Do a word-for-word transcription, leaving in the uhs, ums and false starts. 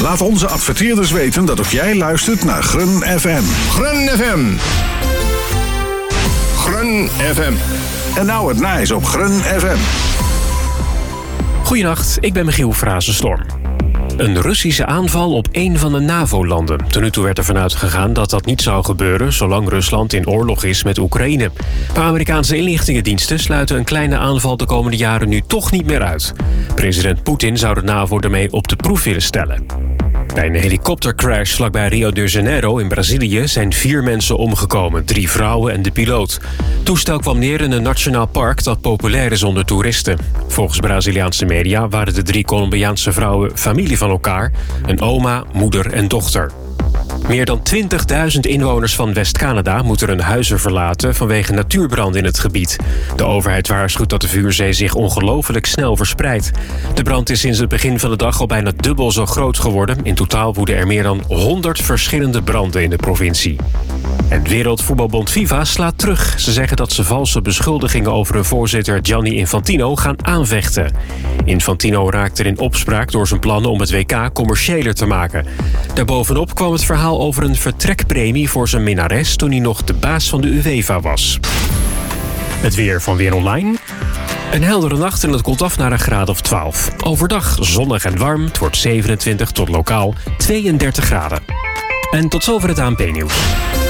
Laat onze adverteerders weten dat ook jij luistert naar Grun F M. Grun F M. Grun F M. En nou het nijs op Grun F M. Goedenacht, ik ben Michiel Frazenstorm. Een Russische aanval op een van de NAVO-landen. Tot nu toe werd ervan uitgegaan dat dat niet zou gebeuren zolang Rusland in oorlog is met Oekraïne. Maar Amerikaanse inlichtingendiensten sluiten een kleine aanval de komende jaren nu toch niet meer uit. President Poetin zou de NAVO ermee op de proef willen stellen. Bij een helikoptercrash vlakbij Rio de Janeiro in Brazilië zijn vier mensen omgekomen, drie vrouwen en de piloot. Het toestel kwam neer in een nationaal park dat populair is onder toeristen. Volgens Braziliaanse media waren de drie Colombiaanse vrouwen familie van elkaar, een oma, moeder en dochter. Meer dan twintigduizend inwoners van West-Canada moeten hun huizen verlaten vanwege natuurbranden in het gebied. De overheid waarschuwt dat de vuurzee zich ongelooflijk snel verspreidt. De brand is sinds het begin van de dag al bijna dubbel zo groot geworden. In totaal woeden er meer dan honderd verschillende branden in de provincie. En Wereldvoetbalbond FIFA slaat terug. Ze zeggen dat ze valse beschuldigingen over hun voorzitter Gianni Infantino gaan aanvechten. Infantino raakte in opspraak door zijn plannen om het W K commerciëler te maken. Daarbovenop kwam het verhaal over een vertrekpremie voor zijn minnares toen hij nog de baas van de UEFA was. Het weer van Weer Online. Een heldere nacht en het koelt af naar een graad of twaalf. Overdag zonnig en warm. Het wordt zevenentwintig tot lokaal tweeëndertig graden. En tot zover het A N P-nieuws.